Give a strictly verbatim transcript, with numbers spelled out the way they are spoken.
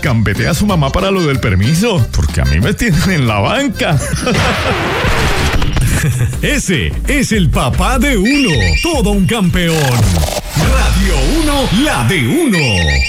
alcahuete a su mamá para lo del permiso, porque a mí me tienen en la banca. Ese es el papá de uno, todo un campeón. Radio uno, la de uno.